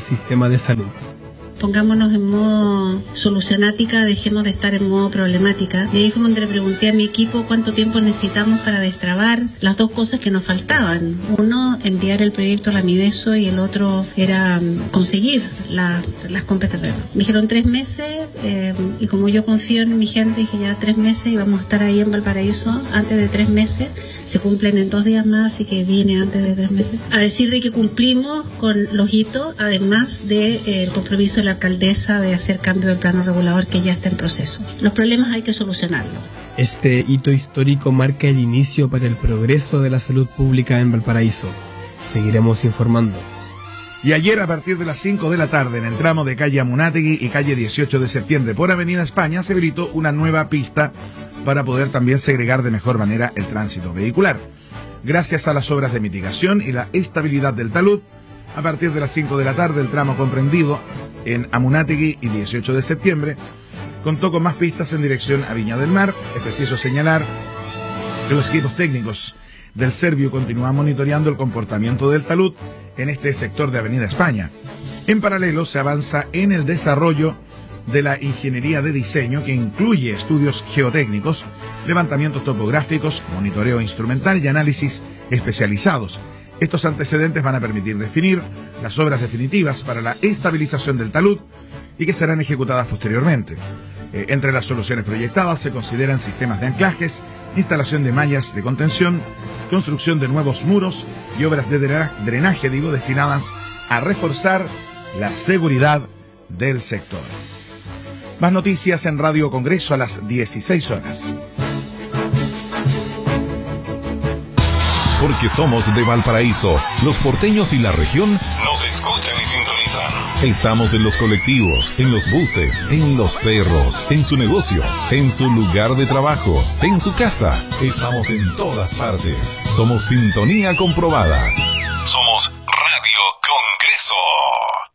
sistema de salud. Pongámonos en modo solucionática, dejemos de estar en modo problemática. Y ahí fue donde le pregunté a mi equipo cuánto tiempo necesitamos para destrabar las dos cosas que nos faltaban. Uno, enviar el proyecto a la Mideso, y el otro era conseguir las compras de terreno. Me dijeron 3 meses, y como yo confío en mi gente, dije ya 3 meses y vamos a estar ahí en Valparaíso antes de 3 meses. Se cumplen en 2 días más, así que vine antes de 3 meses. A decir de que cumplimos con los hitos, además del compromiso de la alcaldesa de hacer cambio del plano regulador que ya está en proceso. Los problemas hay que solucionarlos. Este hito histórico marca el inicio para el progreso de la salud pública en Valparaíso. Seguiremos informando. Y ayer, a partir de las 5 de la tarde, en el tramo de calle Amunátegui y calle 18 de septiembre por Avenida España, se habilitó una nueva pista para poder también segregar de mejor manera el tránsito vehicular. Gracias a las obras de mitigación y la estabilidad del talud, a partir de las 5 de la tarde, el tramo comprendido en Amunátegui y 18 de septiembre contó con más pistas en dirección a Viña del Mar. Es preciso señalar que los equipos técnicos del Serviu continúan monitoreando el comportamiento del talud en este sector de Avenida España. En paralelo, se avanza en el desarrollo de la ingeniería de diseño, que incluye estudios geotécnicos, levantamientos topográficos, monitoreo instrumental y análisis especializados. Estos antecedentes van a permitir definir las obras definitivas para la estabilización del talud y que serán ejecutadas posteriormente. Entre las soluciones proyectadas se consideran sistemas de anclajes, instalación de mallas de contención, construcción de nuevos muros y obras de drenaje, destinadas a reforzar la seguridad del sector. Más noticias en Radio Congreso a las 16 horas. Porque somos de Valparaíso, los porteños y la región nos escuchan y sintonizan. Estamos en los colectivos, en los buses, en los cerros, en su negocio, en su lugar de trabajo, en su casa. Estamos en todas partes. Somos sintonía comprobada. Somos